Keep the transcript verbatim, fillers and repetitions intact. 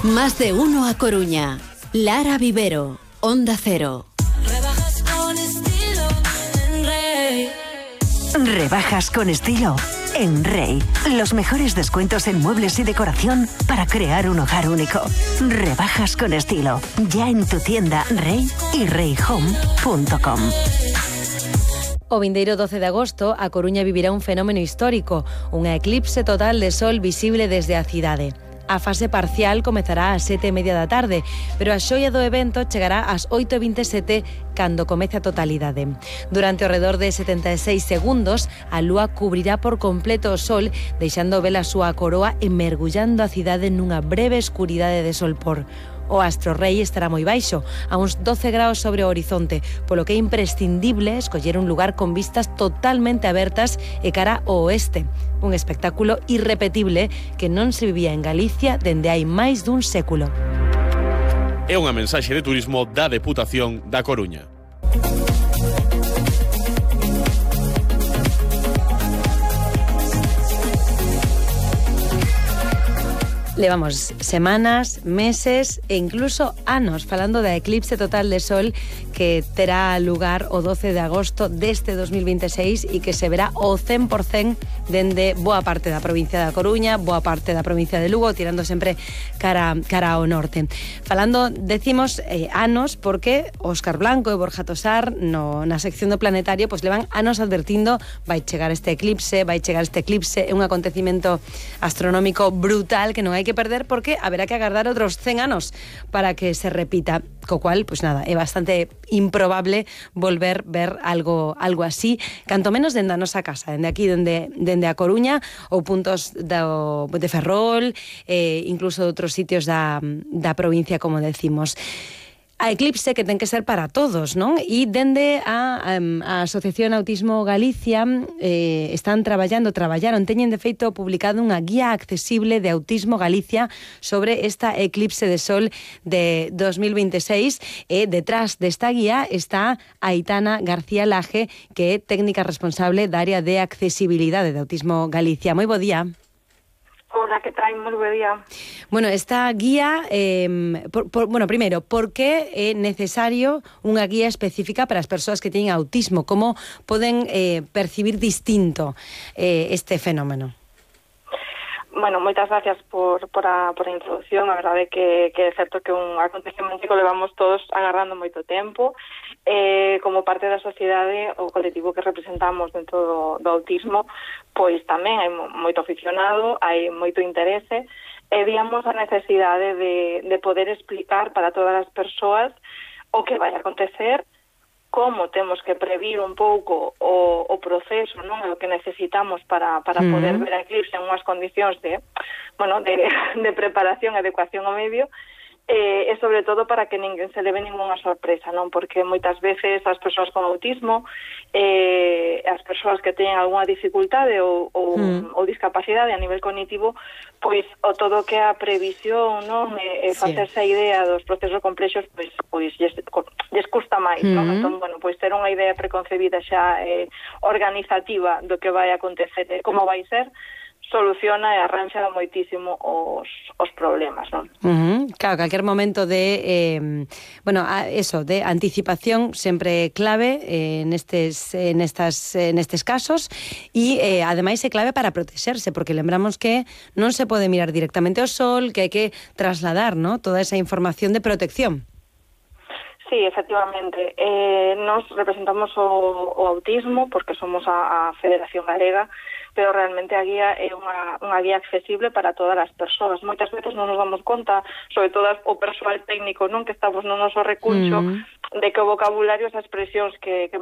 Más de uno a Coruña. Lara Vivero, Onda Cero. Rebajas con estilo en Rey. Rebajas con estilo en Rey. Los mejores descuentos en muebles y decoración para crear un hogar único. Rebajas con estilo. Ya en tu tienda Rey y rey home punto com. O vindeiro doce de agosto, a Coruña vivirá un fenómeno histórico, un eclipse total de sol visible desde a cidade. A fase parcial comezará ás sete e media da tarde, pero a xoia do evento chegará ás oito e vinte e sete cando comece a totalidade. Durante o redor de setenta e seis segundos, a lúa cubrirá por completo o sol, deixando ver a súa coroa e mergullando a cidade nunha breve escuridade de solpor. O astro rei estará moi baixo, a uns doce graus sobre o horizonte, polo que é imprescindible escoller un lugar con vistas totalmente abertas e cara ao oeste. Un espectáculo irrepetible que non se vivía en Galicia dende hai máis dun século. É unha mensaxe de turismo da Deputación da Coruña. Levamos semanas, meses e incluso anos falando da eclipse total de sol que terá lugar o doce de agosto deste dos mil vinte e seis e que se verá o cen por cen dende boa parte da provincia da Coruña, boa parte da provincia de Lugo, tirando sempre cara, cara ao norte. Falando, decimos, eh, anos porque Óscar Blanco e Borja Tosar no, na sección do Planetario pues levan anos advertindo vai chegar este eclipse, vai chegar este eclipse, é un acontecimento astronómico brutal que non hai que perder porque haberá que agardar outros cen anos para que se repita, co cual, pues nada, é bastante improbable volver ver algo algo así, canto menos dende a nosa casa, dende aquí, dende, dende a Coruña ou puntos do, de Ferrol, eh, incluso de outros sitios da, da provincia, como decimos. A eclipse que ten que ser para todos, non? E dende a, a Asociación Autismo Galicia eh, están traballando, traballaron, teñen de feito publicado unha guía accesible de Autismo Galicia sobre esta eclipse de sol de dos mil vinte e seis e detrás desta guía está Aitana García Laje, que é técnica responsable da área de accesibilidade de Autismo Galicia. Moi bo día. Hola, que tal? Moi bo día. Bueno, esta guía, eh, por, por, bueno, primeiro, por que é necesario unha guía específica para as persoas que teñen autismo? Como poden eh, percibir distinto eh, este fenómeno? Bueno, moitas gracias por, por, a, por a introducción. A verdade é que, que é certo que un acontecemento que levamos todos agarrando moito tempo. Eh, como parte da sociedade, o colectivo que representamos dentro do, do autismo, pois tamén hai moito aficionado, hai moito interese, e víamos a necesidade de, de poder explicar para todas as persoas o que vai acontecer, como temos que previr un pouco o, o proceso, non, o que necesitamos para, para mm. poder ver a eclipse en unhas condicións de, bueno, de, de preparación e adecuación ao medio, e, e sobre todo para que ninguén se leve ninguna sorpresa, non? Porque moitas veces as persoas con autismo, eh, as persoas que teñen algunha dificultade ou, ou, mm. ou discapacidade a nivel cognitivo, pois o todo que a previsión, non? E, e facerse a idea dos procesos complexos, pois, pois lles, lles custa máis, mm. non? Entón, bueno, pois ter unha idea preconcebida xa eh, organizativa do que vai acontecer e como vai ser, soluciona e arranxa moitísimo os, os problemas, non? Uh-huh. Claro, calquer momento de eh, bueno, a, eso, de anticipación sempre clave eh, nestes, eh, nestas, eh, nestes casos e eh, ademais é clave para protexerse, porque lembramos que non se pode mirar directamente ao sol, que hai que trasladar, ¿no?, toda esa información de protección. Sí, efectivamente. Eh, nos representamos o, o autismo porque somos a, a Federación Galega, pero realmente a guía é unha, unha guía accesible para todas as persoas. Moitas veces non nos damos conta, sobre todo o persoal técnico, non, que estamos no noso recuncho, mm. de que o vocabulario, as expresións que, que